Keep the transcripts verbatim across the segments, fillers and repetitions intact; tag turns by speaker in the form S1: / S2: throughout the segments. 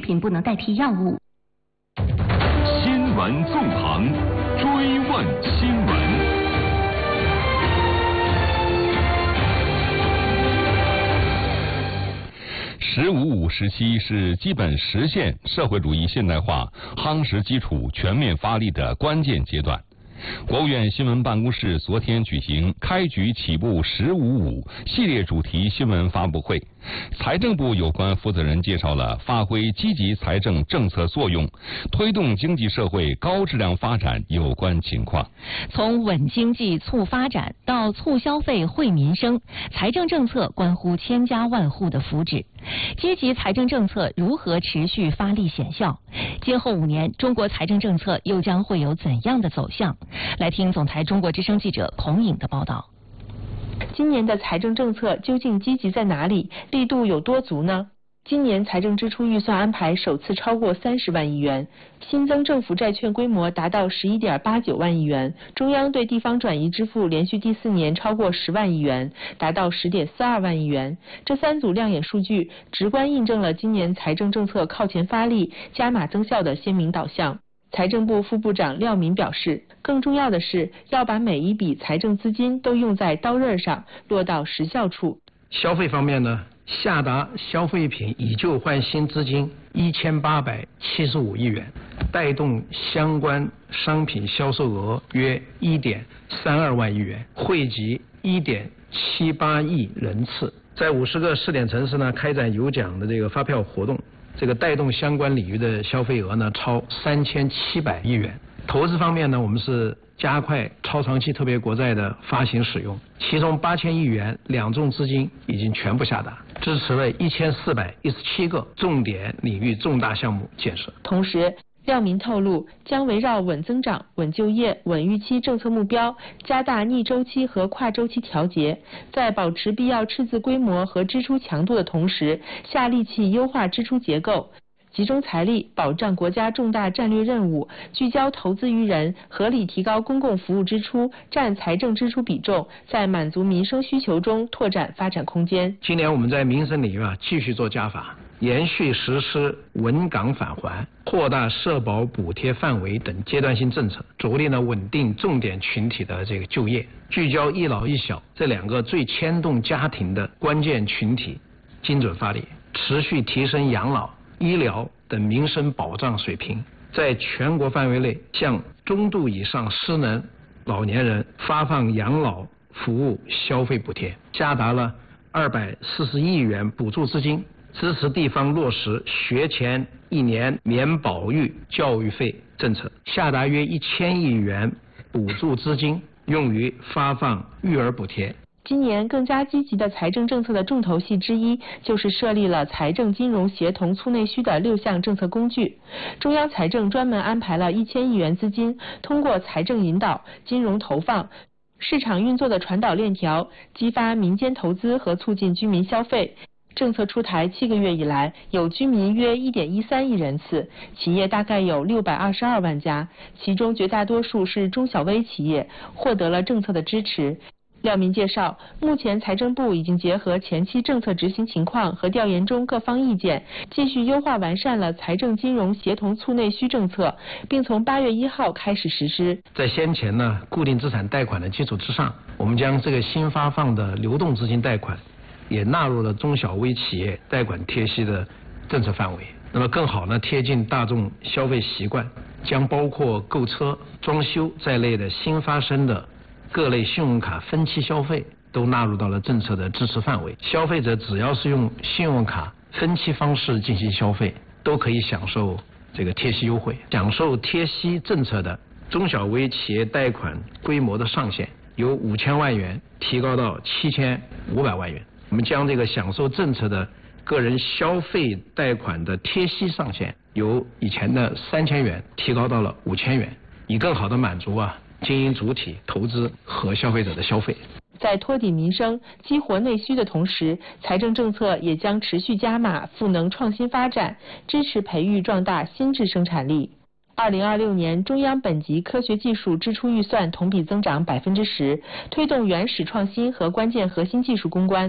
S1: 品不能代替药物。
S2: 新闻纵横，追问新闻。十五五时期是基本实现社会主义现代化夯实基础、全面发力的关键阶段。国务院新闻办公室昨天举行开局起步十五五系列主题新闻发布会，财政部有关负责人介绍了发挥积极财政政策作用，推动经济社会高质量发展有关情况。
S1: 从稳经济促发展到促消费惠民生，财政政策关乎千家万户的福祉。积极财政政策如何持续发力显效？今后五年，中国财政政策又将会有怎样的走向？来听总台中国之声记者孔颖的报道。
S3: 今年的财政政策究竟积极在哪里？力度有多足呢？今年财政支出预算安排首次超过三十万亿元，新增政府债券规模达到十一点八九万亿元，中央对地方转移支付连续第四年超过十万亿元，达到十点四二万亿元。这三组亮眼数据，直观印证了今年财政政策靠前发力、加码增效的鲜明导向。财政部副部长廖民表示，更重要的是要把每一笔财政资金都用在刀刃上，落到实效处。
S4: 消费方面呢，下达消费品以旧换新资金一千八百七十五亿元，带动相关商品销售额约一点三二万亿元，惠及一点七八亿人次。在五十个试点城市呢，开展有奖的这个发票活动，这个带动相关领域的消费额呢超三千七百亿元。投资方面呢，我们是加快超长期特别国债的发行使用，其中八千亿元两重资金已经全部下达，支持了一千四百一十七个重点领域重大项目建设。
S3: 同时，廖民透露，将围绕稳增长、稳就业、稳预期政策目标，加大逆周期和跨周期调节，在保持必要赤字规模和支出强度的同时，下力气优化支出结构，集中财力保障国家重大战略任务，聚焦投资于人，合理提高公共服务支出占财政支出比重，在满足民生需求中拓展发展空间。
S4: 今年我们在民生领域啊继续做加法，延续实施稳岗返还、扩大社保补贴范围等阶段性政策，着力呢稳定重点群体的这个就业，聚焦一老一小这两个最牵动家庭的关键群体，精准发力，持续提升养老、医疗等民生保障水平，在全国范围内向中度以上失能老年人发放养老服务消费补贴，加达了二百四十亿元补助资金，支持地方落实学前一年免保育教育费政策，下达约一千亿元补助资金用于发放育儿补贴。
S3: 今年更加积极的财政政策的重头戏之一，就是设立了财政金融协同促内需的六项政策工具。中央财政专门安排了一千亿元资金，通过财政引导、金融投放、市场运作的传导链条，激发民间投资和促进居民消费。政策出台七个月以来，有居民约一点一三亿人次，企业大概有六百二十二万家，其中绝大多数是中小微企业，获得了政策的支持。廖民介绍，目前财政部已经结合前期政策执行情况和调研中各方意见，继续优化完善了财政金融协同促内需政策，并从八月一号开始实施。
S4: 在先前呢固定资产贷款的基础之上，我们将这个新发放的流动资金贷款也纳入了中小微企业贷款贴息的政策范围，那么更好呢贴近大众消费习惯，将包括购车、装修在内的新发生的各类信用卡分期消费都纳入到了政策的支持范围，消费者只要是用信用卡分期方式进行消费，都可以享受这个贴息优惠。享受贴息政策的中小微企业贷款规模的上限由五千万元提高到七千五百万元。我们将这个享受政策的个人消费贷款的贴息上限由以前的三千元提高到了五千元，以更好的满足啊经营主体、投资和消费者的消费。
S3: 在托底民生、激活内需的同时，财政政策也将持续加码赋能创新发展，支持培育壮大新质生产力。二零二六年，中央本级科学技术支出预算同比增长百分之十，推动原始创新和关键核心技术攻关。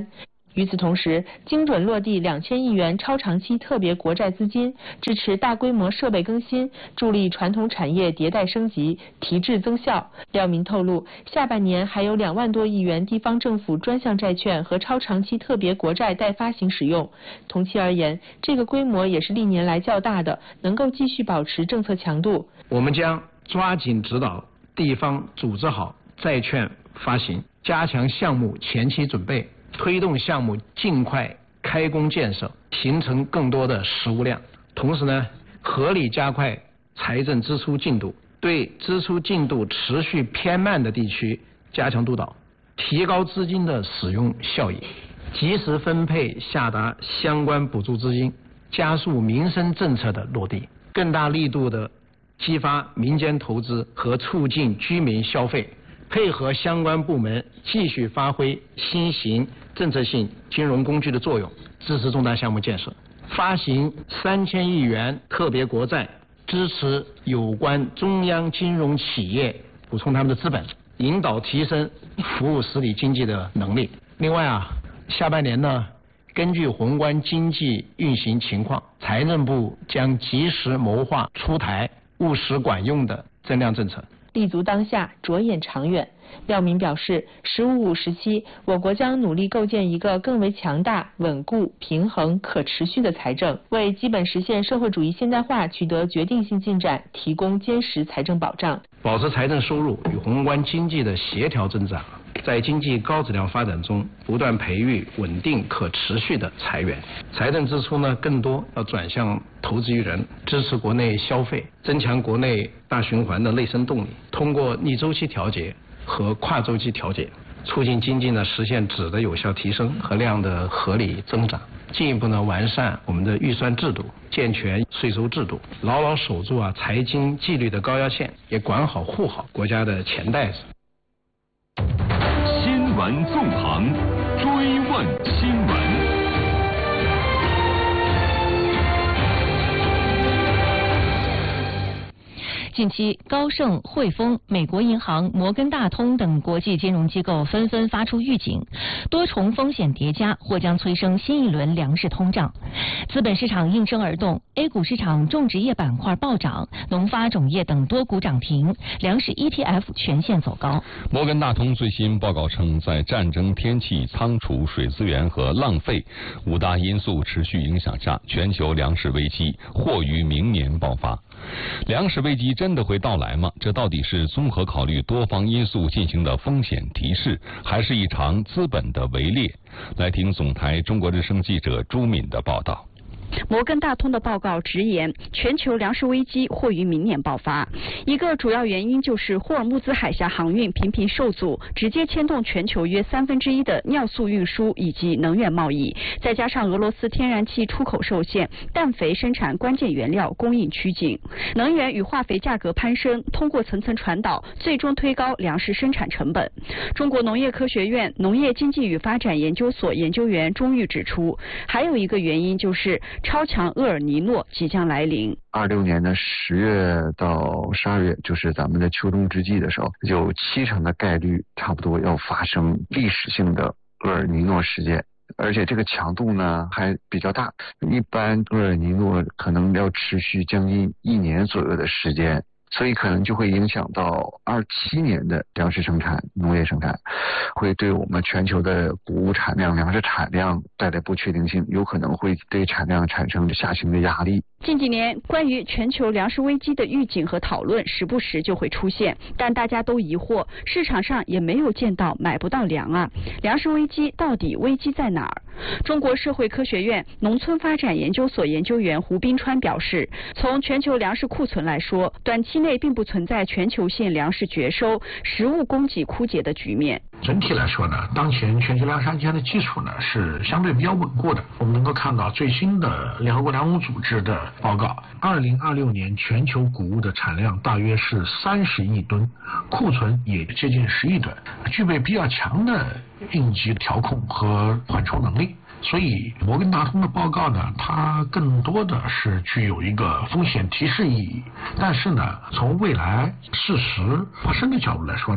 S3: 与此同时，精准落地两千亿元超长期特别国债资金，支持大规模设备更新，助力传统产业迭代升级、提质增效。廖民透露，下半年还有两万多亿元地方政府专项债券和超长期特别国债待发行使用。同期而言，这个规模也是历年来较大的，能够继续保持政策强度。
S4: 我们将抓紧指导地方组织好债券发行，加强项目前期准备，推动项目尽快开工建设，形成更多的实物量。同时呢，合理加快财政支出进度，对支出进度持续偏慢的地区加强督导，提高资金的使用效益，及时分配下达相关补助资金，加速民生政策的落地，更大力度的激发民间投资和促进居民消费，配合相关部门继续发挥新型政策性金融工具的作用，支持重大项目建设，发行三千亿元特别国债，支持有关中央金融企业补充他们的资本，引导提升服务实体经济的能力。另外啊，下半年呢，根据宏观经济运行情况，财政部将及时谋划出台务实管用的增量政策，
S3: 立足当下，着眼长远。廖民表示，十五五时期，我国将努力构建一个更为强大、稳固、平衡、可持续的财政，为基本实现社会主义现代化取得决定性进展提供坚实财政保障。
S4: 保持财政收入与宏观经济的协调增长，在经济高质量发展中不断培育稳定可持续的财源。财政支出呢，更多要转向投资于人，支持国内消费，增强国内大循环的内生动力，通过逆周期调节和跨周期调节，促进经济呢实现质的有效提升和量的合理增长，进一步呢完善我们的预算制度，健全税收制度，牢牢守住啊财经纪律的高压线，也管好护好国家的钱袋子。
S5: 新闻纵横，追问新闻。
S1: 近期，高盛、汇丰、美国银行、摩根大通等国际金融机构纷纷发出预警，多重风险叠加或将催生新一轮粮食通胀。资本市场应声而动 ，A 股市场种植业板块暴涨，农发种业等多股涨停，粮食 E T F 全线走高。
S2: 摩根大通最新报告称，在战争、天气、仓储、水资源和浪费五大因素持续影响下，全球粮食危机或于明年爆发。粮食危机真的会到来吗？这到底是综合考虑多方因素进行的风险提示，还是一场资本的围猎？来听总台中国之声记者朱敏的报道。
S6: 摩根大通的报告直言，全球粮食危机或于明年爆发。一个主要原因就是霍尔木兹海峡航运频频受阻，直接牵动全球约三分之一的尿素运输以及能源贸易。再加上俄罗斯天然气出口受限，氮肥生产关键原料供应趋紧，能源与化肥价格攀升，通过层层传导，最终推高粮食生产成本。中国农业科学院农业经济与发展研究所研究员钟玉指出，还有一个原因就是超强厄尔尼诺即将来临。
S7: 二六年的十月到十二月，就是咱们的秋冬之际的时候，有七成的概率差不多要发生历史性的厄尔尼诺事件。而且这个强度呢还比较大，一般厄尔尼诺可能要持续将近一年左右的时间，所以可能就会影响到二七年的粮食生产、农业生产，会对我们全球的谷物产量、粮食产量带来不确定性，有可能会对产量产生下行的压力。
S6: 近几年，关于全球粮食危机的预警和讨论时不时就会出现，但大家都疑惑，市场上也没有见到买不到粮啊。粮食危机到底危机在哪儿？中国社会科学院农村发展研究所研究员胡斌川表示，从全球粮食库存来说，短期内并不存在全球性粮食绝收、食物供给枯竭的局面。
S8: 整体来说呢，当前全球粮食安全的基础呢是相对比较稳固的。我们能够看到最新的联合国粮农组织的报告，二零二六年全球谷物的产量大约是三十亿吨，库存也接近十亿吨，具备比较强的应急调控和缓冲能力。所以摩根大通的报告呢，它更多的是具有一个风险提示意义，但是呢，从未来事实发生的角度来说呢，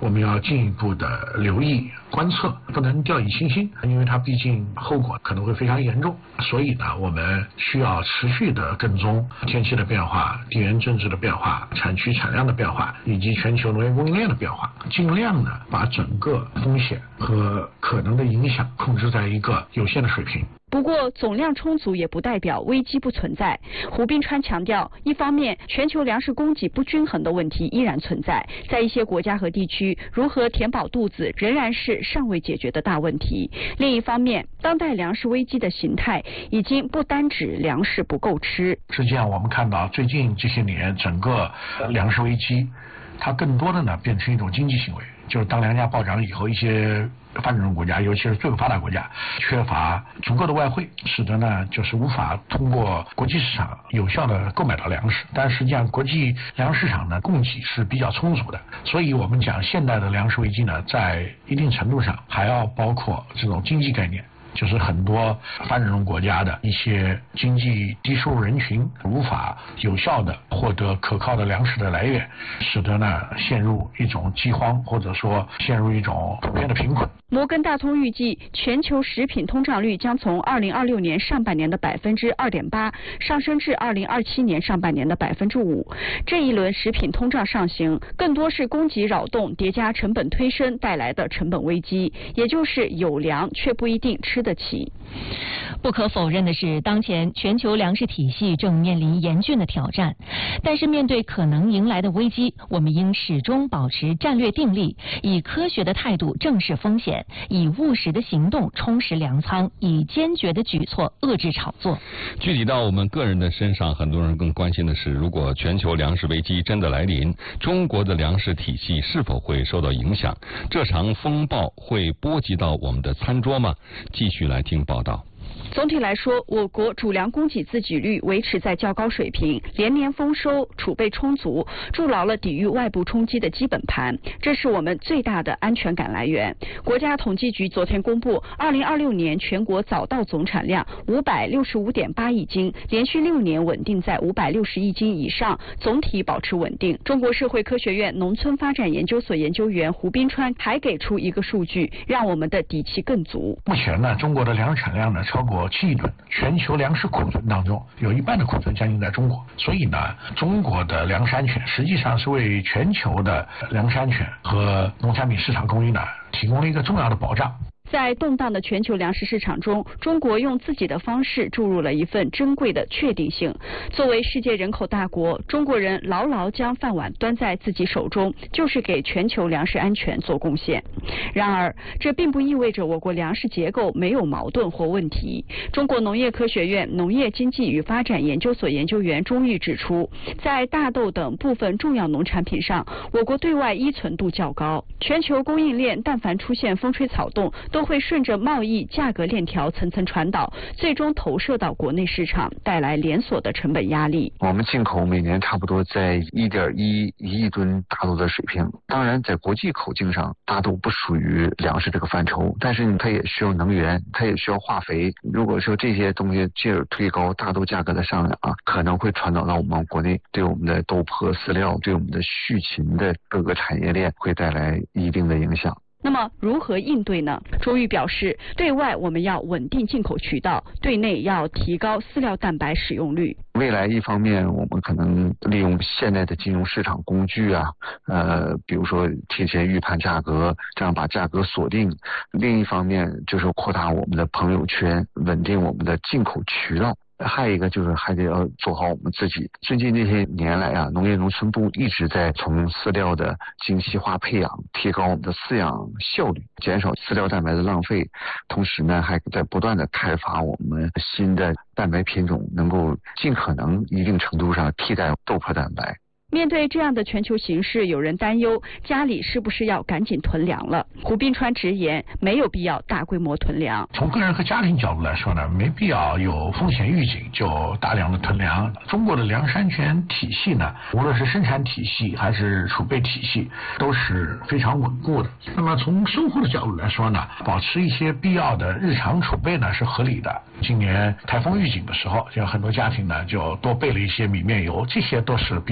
S8: 我们要进一步的留意观测，不能掉以轻心，因为它毕竟后果可能会非常严重。所以呢，我们需要持续的跟踪天气的变化、地缘政治的变化、产区产量的变化，以及全球农业供应链的变化，尽量呢把整个风险和可能的影响控制在一个有限的水平。
S6: 不过，总量充足也不代表危机不存在。胡滨川强调，一方面，全球粮食供给不均衡的问题依然存在，在一些国家和地区，如何填饱肚子仍然是尚未解决的大问题；另一方面，当代粮食危机的形态已经不单指粮食不够吃。
S8: 实际上，我们看到最近这些年，整个粮食危机，它更多的呢变成一种经济行为，就是当粮价暴涨以后，一些发展中国家，尤其是最不发达国家，缺乏足够的外汇，使得呢就是无法通过国际市场有效的购买到粮食。但实际上，国际粮食市场呢供给是比较充足的，所以我们讲现代的粮食危机呢，在一定程度上还要包括这种经济概念。就是很多发展中国家的一些经济低收入人群无法有效的获得可靠的粮食的来源，使得呢陷入一种饥荒，或者说陷入一种普遍的贫困。
S6: 摩根大通预计，全球食品通胀率将从二零二六年上半年的百分之二点八上升至二零二七年上半年的百分之五。这一轮食品通胀上行，更多是供给扰动叠加成本推升带来的成本危机，也就是有粮却不一定吃得起。
S1: 不可否认的是，当前全球粮食体系正面临严峻的挑战。但是面对可能迎来的危机，我们应始终保持战略定力，以科学的态度正视风险，以务实的行动充实粮仓，以坚决的举措遏制炒作。
S2: 具体到我们个人的身上，很多人更关心的是，如果全球粮食危机真的来临，中国的粮食体系是否会受到影响？这场风暴会波及到我们的餐桌吗？继续来听报道。
S6: 总体来说，我国主粮供给自给率维持在较高水平，连年丰收，储备充足，筑牢了抵御外部冲击的基本盘，这是我们最大的安全感来源。国家统计局昨天公布，二零二六年全国早稻总产量五百六十五点八亿斤，连续六年稳定在五百六十亿斤以上，总体保持稳定。中国社会科学院农村发展研究所研究员胡滨川还给出一个数据，让我们的底气更足。
S8: 目前呢，中国的粮食产量呢超过七亿吨，全球粮食库存当中有一半的库存将近在中国，所以呢，中国的粮食安全实际上是为全球的粮食安全和农产品市场供应呢提供了一个重要的保障。
S6: 在动荡的全球粮食市场中，中国用自己的方式注入了一份珍贵的确定性。作为世界人口大国，中国人牢牢将饭碗端在自己手中，就是给全球粮食安全做贡献。然而，这并不意味着我国粮食结构没有矛盾或问题。中国农业科学院农业经济与发展研究所研究员钟玉指出，在大豆等部分重要农产品上，我国对外依存度较高，全球供应链但凡出现风吹草动，都会顺着贸易价格链条层层传导，最终投射到国内市场，带来连锁的成本压力。
S7: 我们进口每年差不多在一点一亿吨大豆的水平，当然在国际口径上，大豆不属于粮食这个范畴，但是它也需要能源，它也需要化肥。如果说这些东西进而推高大豆价格的上涨啊，可能会传导到我们国内，对我们的豆粕饲料，对我们的畜禽的各个产业链会带来一定的影响。
S6: 那么如何应对呢？钟玉表示，对外我们要稳定进口渠道，对内要提高饲料蛋白使用率。
S7: 未来一方面，我们可能利用现在的金融市场工具啊，呃，比如说提前预判价格，这样把价格锁定；另一方面就是扩大我们的朋友圈，稳定我们的进口渠道。还有一个就是还得要做好我们自己。最近这些年来啊，农业农村部一直在从饲料的精细化配养，提高我们的饲养效率，减少饲料蛋白的浪费。同时呢，还在不断的开发我们新的蛋白品种，能够尽可能一定程度上替代豆粕蛋白。
S6: 面对这样的全球形势，有人担忧家里是不是要赶紧囤粮了。胡滨川直言，没有必要大规模囤粮。
S8: 从个人和家庭角度来说呢，没必要有风险预警就大量的囤粮。中国的粮食安全体系呢，无论是生产体系还是储备体系，都是非常稳固的。那么从生活的角度来说呢，保持一些必要的日常储备呢是合理的。今年台风预警的时候，有很多家庭呢就多备了一些米面油，这些都是比较合理的。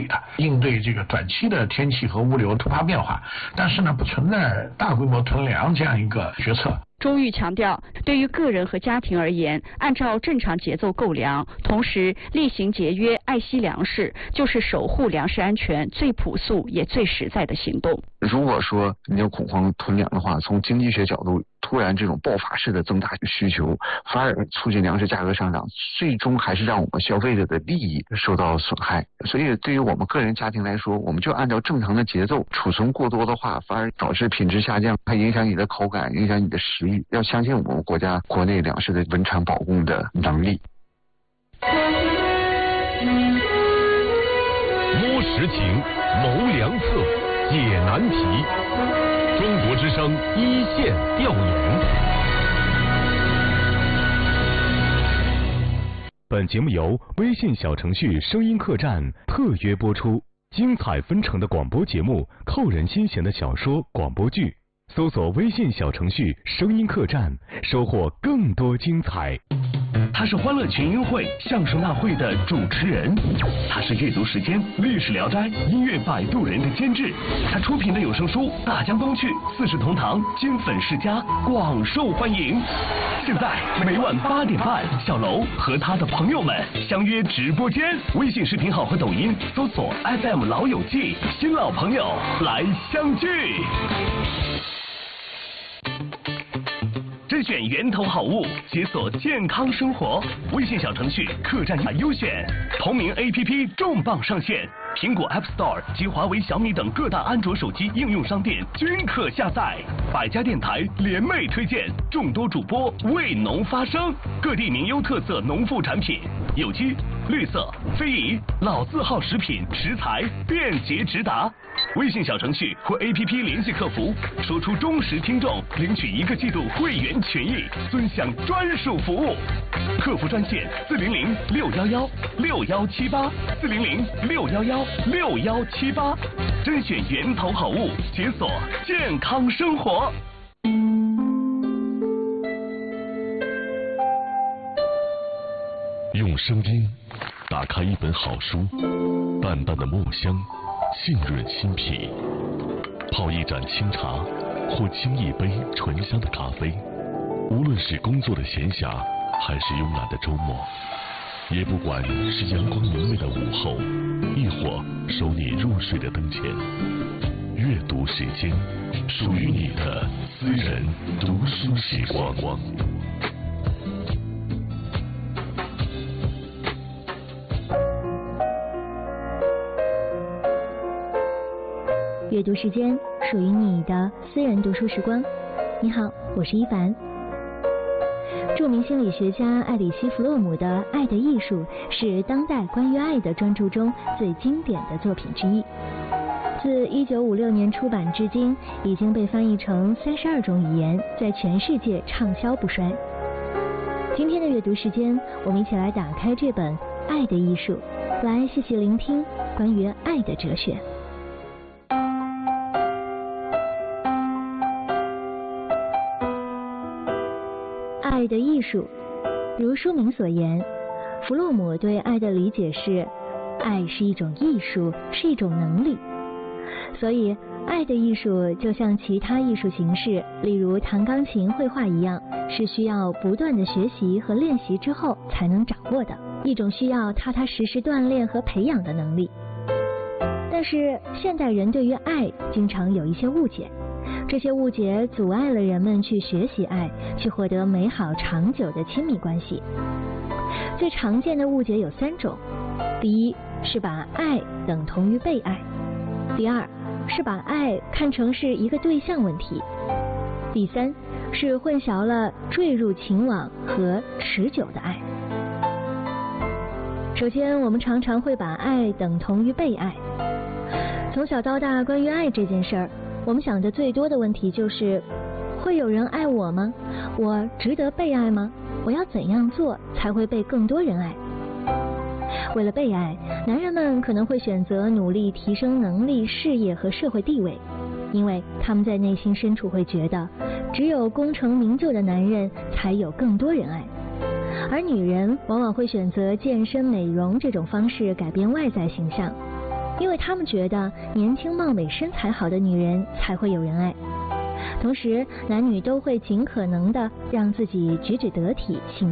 S8: 的，应对这个短期的天气和物流突发变化，但是呢，不存在大规模囤粮这样一个决策。
S6: 钟昱强调，对于个人和家庭而言，按照正常节奏购粮，同时厉行节约、爱惜粮食，就是守护粮食安全最朴素也最实在的行动。
S7: 如果说你要恐慌囤粮的话，从经济学角度，突然这种爆发式的增大需求，反而促进粮食价格上涨，最终还是让我们消费者的利益受到损害。所以对于我们个人家庭来说，我们就按照正常的节奏储存过多的话，反而导致品质下降，还影响你的口感，影响你的食欲。要相信我们国家国内粮食的稳产保供的能力。
S5: 摸实情，谋良策，解难题。中国之声一线调研。本节目由微信小程序声音客栈特约播出，精彩纷呈的广播节目，扣人心弦的小说广播剧。搜索微信小程序声音客栈，收获更多精彩。
S9: 他是欢乐群英会相声大会的主持人，他是阅读时间历史聊斋音乐摆渡人的监制，他出品的有声书《大江东去》《四世同堂》金粉世家广受欢迎。现在每晚八点半，小楼和他的朋友们相约直播间，微信视频号和抖音搜索 F M 老友记，新老朋友来相聚。甄选源头好物，解锁健康生活。微信小程序客栈优选，同名 A P P 重磅上线，苹果 App Store 及华为、小米等各大安卓手机应用商店均可下载。百家电台联袂推荐，众多主播为农发声，各地名优特色农副产品，有机、绿色、非遗、老字号食品食材便捷直达。微信小程序或 A P P 联系客服，说出忠实听众，领取一个季度会员权益，尊享专属服务。客服专线四零零六幺幺六幺七八四零零六幺幺六幺七八，甄选源头好物，解锁健康生活。
S5: 用声音打开一本好书，淡淡的墨香浸润心脾，泡一盏清茶或沏一杯醇香的咖啡，无论是工作的闲暇还是慵懒的周末，也不管是阳光明媚的午后，亦或守你入睡的灯前，阅读时间，属于你的私人读书时光。
S10: 阅读时间属于你的私人读书时光。你好，我是一凡。著名心理学家艾里希·弗洛姆的《爱的艺术》是当代关于爱的专著中最经典的作品之一。自一九五六年出版至今，已经被翻译成三十二种语言，在全世界畅销不衰。今天的阅读时间，我们一起来打开这本《爱的艺术》，来细细聆听关于爱的哲学。爱的艺术，如书名所言，弗洛姆对爱的理解是，爱是一种艺术，是一种能力。所以，爱的艺术就像其他艺术形式，例如弹钢琴、绘画一样，是需要不断的学习和练习之后才能掌握的，一种需要踏踏实实锻炼和培养的能力。但是，现代人对于爱经常有一些误解。这些误解阻碍了人们去学习爱，去获得美好长久的亲密关系。最常见的误解有三种：第一是把爱等同于被爱；第二是把爱看成是一个对象问题；第三是混淆了坠入情网和持久的爱。首先，我们常常会把爱等同于被爱。从小到大，关于爱这件事儿，我们想的最多的问题就是：会有人爱我吗？我值得被爱吗？我要怎样做才会被更多人爱？为了被爱，男人们可能会选择努力提升能力、事业和社会地位，因为他们在内心深处会觉得，只有功成名就的男人才有更多人爱。而女人往往会选择健身美容这种方式改变外在形象。 因为他们觉得年轻貌美、身材好的女人才会有人爱。同时，男女都会尽可能的让自己举止得体、性